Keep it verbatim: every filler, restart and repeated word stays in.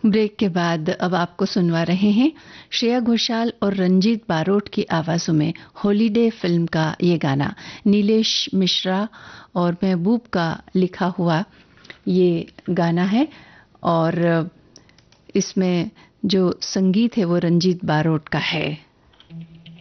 Break के बाद अब आपको सुनवा रहे हैं श्रेया घोषाल और रंजीत बारोट की आवाज़ों में हॉलीडे फिल्म का ये गाना। नीलेश मिश्रा और महबूब का लिखा हुआ ये गाना है और इसमें जो संगीत है वो रंजीत बारोट का है।